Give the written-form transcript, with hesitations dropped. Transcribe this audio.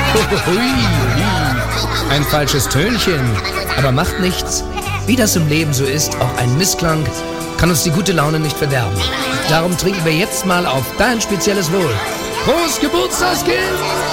Hui, ein falsches Tönchen, aber macht nichts. Wie das im Leben so ist, auch ein Missklang kann uns die gute Laune nicht verderben. Darum trinken wir jetzt mal auf dein spezielles Wohl. Prost, Geburtstagskind!